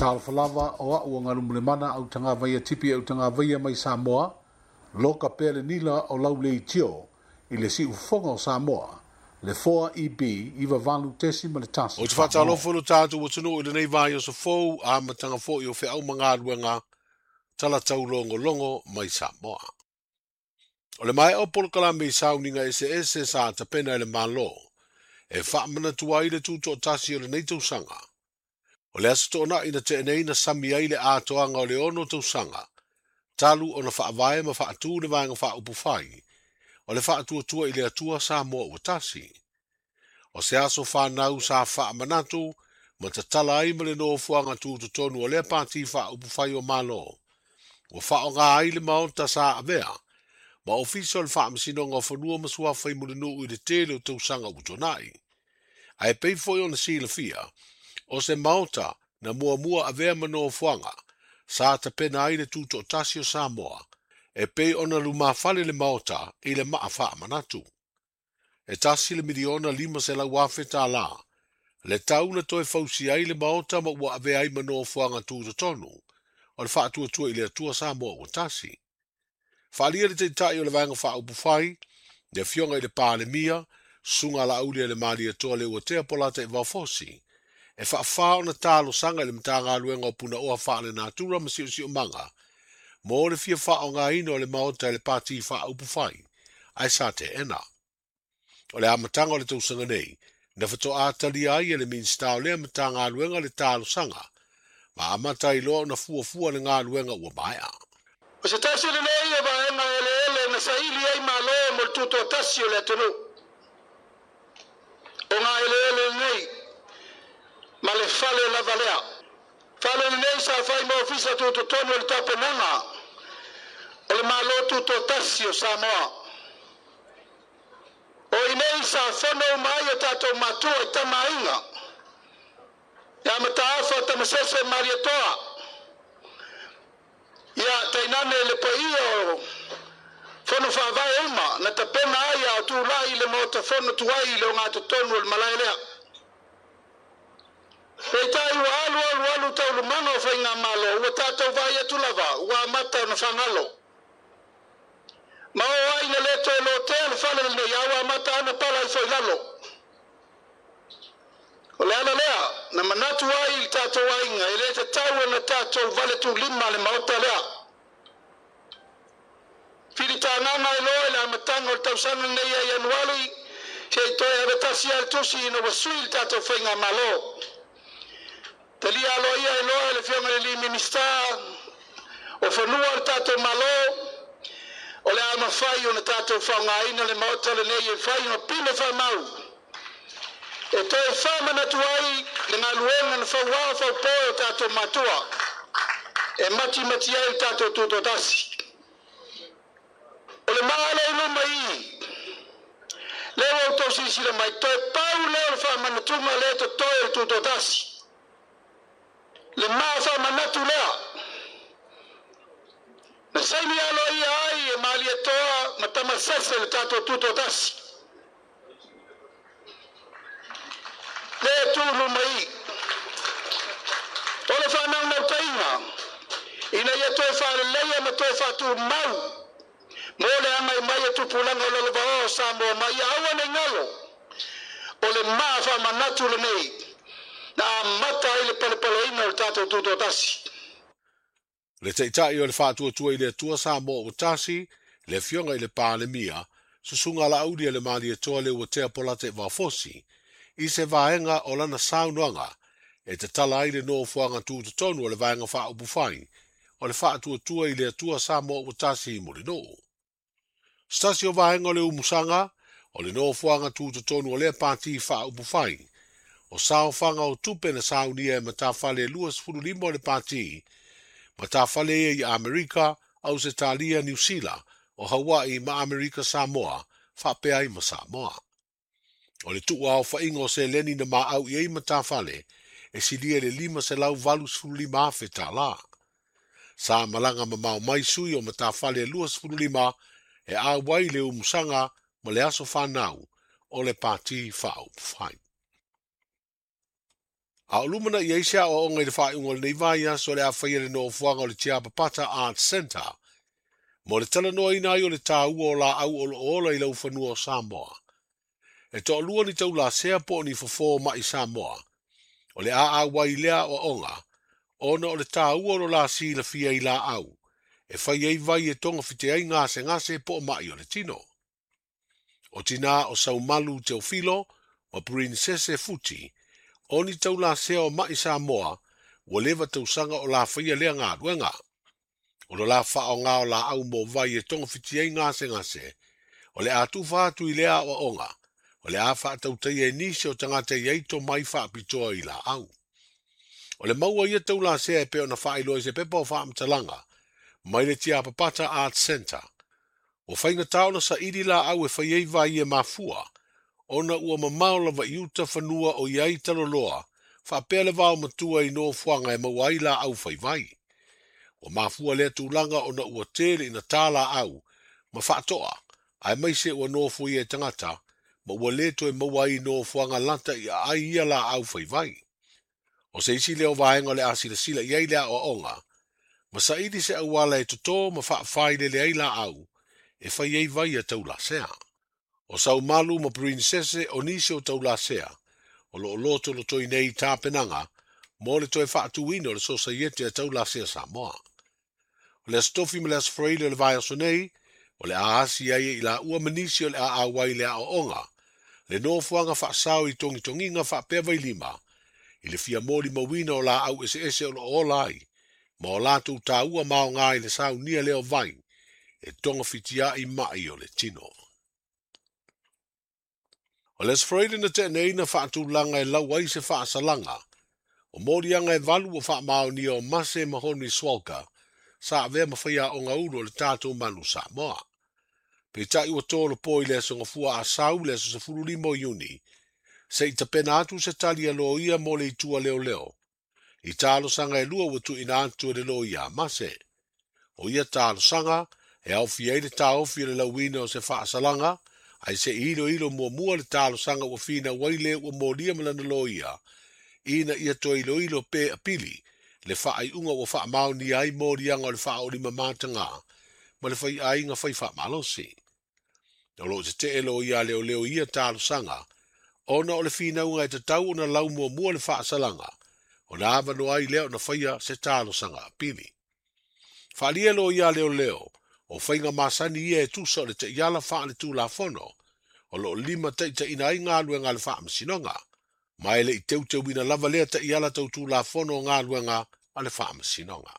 tal falava o ua ngalu mule mana au tanga vaia tipi au tanga vaia mai Samoa, loka pele nila o lau le tio i le si ufonga o Samoa, le 4EB iwa valu tesi ma le tasi. O te whatalo fulu tātu o tunu i le nei vai o sa fōu a matanga fō i o whi au mga aluenga tala tau longo mai Samoa. O le mai o polokala mei sauninga ese sa ta pena le malo, e whaamana tua i le tūto tasi o le nei tausanga. O le asa tōna ina te enei na sami ai le atoanga o le ono tausanga, talu o na whaavae ma whaatu le vanga whaupu whai, o le whaatua i le atua Samoa ua tasi. O se aso whanau sa whaamanatu, ma ta tala ai ma le no fuanga tūto tonu o le pāti whaupu whai o malo. O whao ngā ai le maonta sa avea, ma official whaamasinonga o whanua masua whai mule nuu i le tele o tausanga utonai. Ai pei foi o na sila fia, o se maota na mua avea mano fuanga, sa ta pena ai le tūto o tasi o Samoa, e pei ona luma fale le maota i le maa whaamanatu. E tasi le miliona 5 se la wafe tā la, le tauna toi fausi ai le maota ma ua avea ai mano fuanga tūto tonu, o le whaatua i le atua Samoa ua tasi. Whaalia le te tai o le vanga whaupu whai, le fionga i le pāle mia, sunga la aulia le maria toa le ua tea polata i waufosi, e whaafao na tālo sanga le mtanga aluenga o puna oa whaale nā tura ma si o manga, mo le fia whao ngā ino le maota le pāti whaupu whai, ai sa te ena. O le amatanga o le tausanga nei, na whato ātali ai e le minstao le mtanga aluenga le tālo sanga, ma amata i loa na fua le ngā aluenga ua maia. O se tasi le nei e vaenga ele na saili ai malo mo le tuto tasi o le atunu. O ngā ele nei, ma le fale la valea. Fale nei sa fai mo ofisa tuto tonu le tapenanga, o le malo tuto tasi o Samoa. O inei sa whono mai o tato matua i tamainga. Ia mataafa tamasese mariatoa. Ia tainane le paia o whono whaavai uma, na ta pena ai au tūlai le mota whono tuai le o ngā tonu le malai lea. Pei tai ua alu tau le manga o whainga malo, ua tātou vai atu lava, ua mata na whangalo. Ma o ai na le toi lo tea le whale le nei, aua mata ana pala i whai lalo. O le ana lea, na manatu ai il tātou ainga, e le te tau na tātou vale tu lima le maota lea. Whiri tā nganga i loa le amatanga o tausana nei ai anuali, se i toi avetasi al tusi ina wasui il tātou whainga malo. Te lia aloa ia i loa le whionga le li minista, o whanua le tātou malo, o le ama whai o na tātou whaunga ina le maota le nei e whai o pile whamau. E toi whamana tuai le ngā luenga na whauwao whaupo o tātou matua. E mati ai tātou tūto tasi. O le maala ino mai. Leo au tau sisira mai. Toi pau leo le whamana tunga leo to toi o tūto tasi. Le maa whamana tu lea. Na saini alo ia ai e maali toa matama sese le tātou tūto tasi. Le tūlu mai. O le whanau nau tainga. Ina ia toi whare leia ma toi whatu mau. Mo le angai mai e tupulanga o le vao Samoa mai aua nei ngalo. O le maa whamanatu le nei. Na mata i le palepaloina o le tātou tūto tasi. Le teitai o le whātua i le atua Samoa o tasi, le fionga i le pāle mia, susunga la audia le mali e toa le ua tea polate waufosi, i se vaenga o lana saunoanga, e te tala ai le no fuanga tūto tonu o le vaenga whaupu whai, o le whātua i le atua Samoa o tasi i mori no. Stasi o vaenga o le umusanga, o le no fuanga tūto tonu o le pāti whaupu whai, o sao whanga o tupe na saunia e matawhale luas furulimo o le pāti, matawhale e i Amerika, Australia, New Zealand, o Hawaii ma Amerika Samoa, whapea i ma Samoa. O le tua o whaingo se leni na maa au i ei matawhale, e silia le 5 se lau valus furulima afe tā la. Sa malanga ma mau mai sui o matawhale luas furulima, e a wai le umusanga ma le aso whanau o le pāti whau whai. A lumana i eisia o onga i le whae unga le neivaya so le a whaia le no fuanga o le Tia Papata Art Center. Mo le tala noa ina i o le tā ua o la au o lo ola i lau whanua o Samoa. E to lua ni tau la sea po ni fofo ma i Samoa. O le a wai lea o onga, ona o le tā ua o la si la fia i la au. E whai ei vai e tonga white ai ngase po ma i o le tino. O tina o Saumalu Teofilo, o Princese Futi, o ni tau la sea o mai Samoa, o lewa tau sanga o la whaia lea ngā ruenga. O la wha o ngā o la au mo vai e tonga whitiei ngase, o le atu whātu i lea o onga, o le a wha tau tei e nisi o tangata i eito mai wha pitoa i la au. O le maua ia tau la sea e peo na wha ilo se pepa o wha amtalanga, mai le Tia Papata Art Center. O whainga tau na sa iri la au e whaiei vai e mafua, ona ua mamau lava i uta whanua o iai taloloa, wha pele vau matua i no fuanga e mawai la au whai vai. O mafua lea tūlanga ona ua tele ina tāla au, ma whaatoa, ai maise ua no fui e tangata, ma ua leto e mawai no fuanga lanta i ai ia la au whai vai. O se isi leo vaenga le asila sila iai lea o onga, ma sa idi se awala e toto ma whaafai le ai la au, e whai ei vai a tau la sea. O Saumalu ma Princese o nisi o tau la sea, o lo loto lo toi nei tāpenanga, mo le toi whaatuino le sosaiete a tau la sea Samoa. O le astofi me le asfreile le vai aso nei, o le aasi ai i la ua manisi o le a awai le a o onga, le nofuanga whaasau i tongitonginga whaapeva i lima, i le fia mori mawina o la au ese o lo olai, ma o la tu ta ua mao ngā i le sau nia leo vai, e tonga fitia i mai o le tino. O les freile na te neina whaatu langa e lau ai se whaasalanga, o morianga e valu o wha mao ni o mase mahoni swalka, sa avea mawhaia o ngā uro le tātou manu Samoa. Pe tai ua tōlo poi le songa fua a sau le so se furu limo iuni, se i tapena atu se tali a lo ia mo le itua leo. I tālo sanga e lua watu ina atu e le lo ia mase. O ia tālo sanga, e au fia le tā ofi le lauina o se whaasalanga, ai se ilo mua le tālo sanga ua fina waile ua moria malana lo ia, ina ia to ilo pe apili, le wha ai unga ua wha mau ni ai morianga o le wha o lima mātanga, ma le whai ai nga whai wha malosi. O lo te te elo ia leo ia tālo sanga, ona o le fina unga e te tau ona lau mua le whaasalanga, o na awa no ai leo na whaia se tālo sanga apili. Whalia lo ia leo, o whainga masani ia e tusa o le te iala wha le tū la whono, o lo lima te ina ai ngā luenga le wha amasinonga, ma ele i teuteu ina lava lea te iala tau tū la whono o ngā luenga a le wha amasinonga.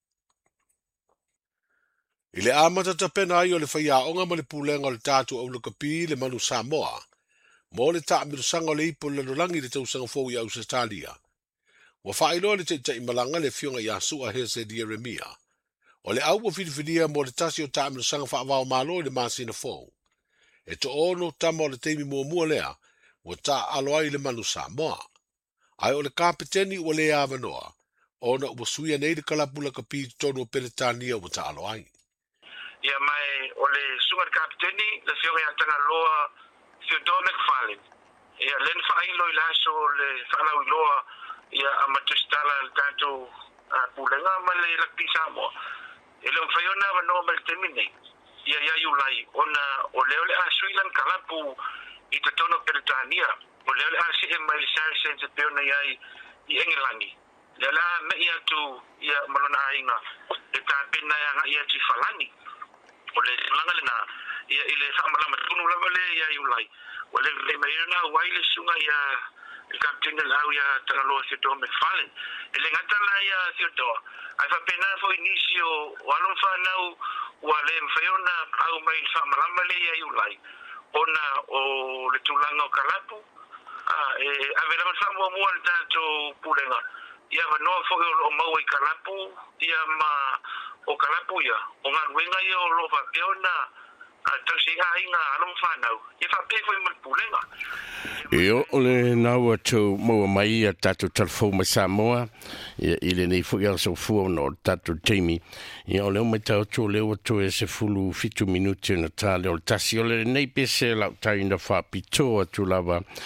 I le amata tapena ai o le whaia onga ma le pūlenga o le tātu au lakapi le manu Samoa, mo le ta amirsanga o le ipo le lolangi le tausanga fōu i Australia. Wa whaeloa le te imalanga le fionga i asua hese di Eremia. O le au wa whidiwhidia mo le tasi o ta amirsanga whaavao malo i le masina fōu. E to ono tama o le teimi mua lea, wa ta aloai le manu Samoa. Ai o le kapiteni o le avanoa, ona ua suia nei le kalapula kapi tonu o peletania wa ta aloai. Ia mai o le sunga kapiteni le fionga i atanga loa Theodore McFarlane. Ia len whailo i laso le whanau i loa ia amatustala le tātou pūlenga ma le lakpi Samoa. E leo whaiona wanoa ma le temine. Ia iai ulai ona o leo le asuilan kalapu i te tono peretania. O leo le asi e mai le sari sense peona iai i Engilani. Le la me ia tu ia malona ainga le tāpena ia nga ia ti falani. O le langa le na ia ile whamalama tunu lama le ia i ulai. O le meirana wai le sunga ia il captain del au ia Theodore McFarlane. Ele ngatala ia Theodore. Ai whapena fo inisio o alon whanau ua le mwhaiona au mai whamalama le ia i ulai. Ona o le tūlanga o kalapu. Avera matwhamua mua le tātou pūlenga. Ia wanoa fo o mau i kalapu. Ia ma o kalapu ia. O ngā ruenga ia o lo whapeona. Tausi inga alon whanau. Ia whape fo i pūlenga. Io, ole nau atu maua mai a tātou talafou mai Samoa. Ia ile nei fo ia so fua no tātou teimi. Ia ole o mai tau tō leo atu e se fulu fitu minuti na tāle o le tasi. Ole nei pese lau taina whapitoa atu lava.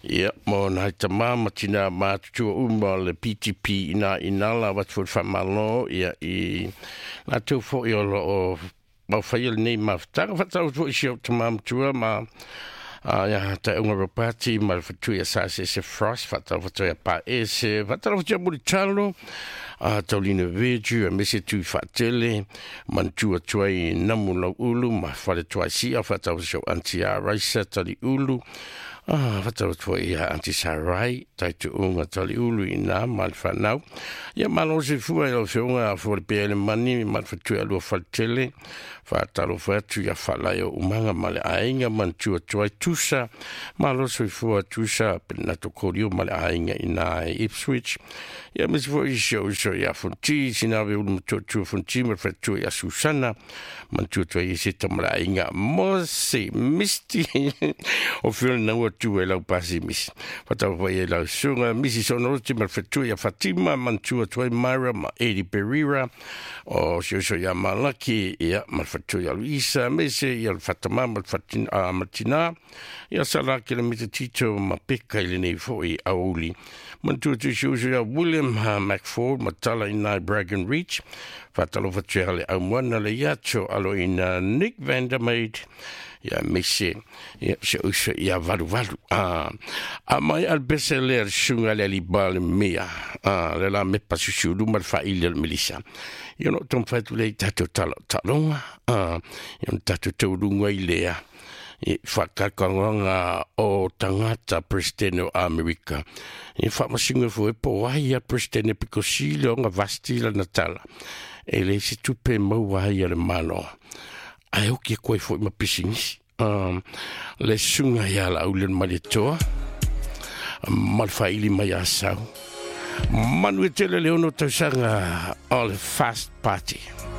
Ia, mo na ta mama tina ma tu umba le PTP ina la wat for famalo ia I na tu fo yo o ma fail nei ma ta fa ta fo isi ta mam tu ma ia ta unga party ma fa tu ia sa se frost fa ta ya pa ese fa ta fo mu chalo Taulina Veju, a mese tu fatele, mantua tuai namula ulu, ma fale tuai si a fatau so antia raisa tali ulu, fatau tuai anti sarai, taitu unga tali ulu ina, malfanau. Ia malo se fua ilo feunga a fole pele mani, malfatu alua fatele, fatalo fatu ya falayo umanga male ainga, mantua tuai tusa, malo se fua tusa, penato korio male ainga ina Ipswich. Ia mese fua isho ya fonti sinawe ulu mtoto fonti ma fatu ya Susana mantuto ya sita mala inga mose misti o fil na watu ela pasi mis fata wa ela sunga misi sonoti ma fatu ya Fatima mantuto ya Mara ma Eddie Pereira o shosho ya Malaki ya ma fatu ya Luisa mese ya Fatima ma Fatina Martina ya sala kilomita tito ma peka ile nei foi auli mantuto shosho ya William McFord matala ina Bragan Reach fatalo fatale amwana le yacho alo ina Nick Vandermeid ya mese ya so ya valu amai al bestseller sunga le libal mia le la me pasu du mal fa il melissa io no ton fatu le tato talonga io tato tudunga ilea whakakonga o tangata presidente o Amerika. I whamasinga fo e po ai a presidente pikosile o ngā vasti la natala. E le si tupe mau ai a le malo. Ai hoki e koe fo I mapisingisi. Le sunga ia la aulen maletoa. Malfaili mai asau. Manu e tele leono tausanga all fast party.